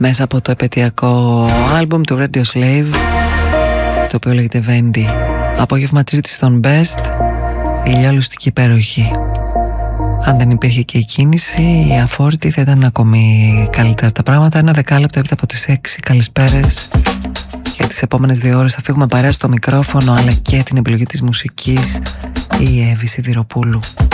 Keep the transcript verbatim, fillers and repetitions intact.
μέσα από το επαιτειακό άλμπουμ του Radio Slave, το οποίο λέγεται Vendi. Απόγευμα Τρίτης στον Best, ηλιόλουστική υπέροχη. Αν δεν υπήρχε και η κίνηση, η αφόρητη, θα ήταν ακόμη καλύτερα τα πράγματα. Ένα δεκάλεπτο έπειτα από τις έξι. Καλησπέρες. Για τις επόμενες δύο ώρες θα φύγουμε παρέα στο μικρόφωνο, αλλά και την επιλογή της μουσικής, η Εύη Σιδηροπούλου.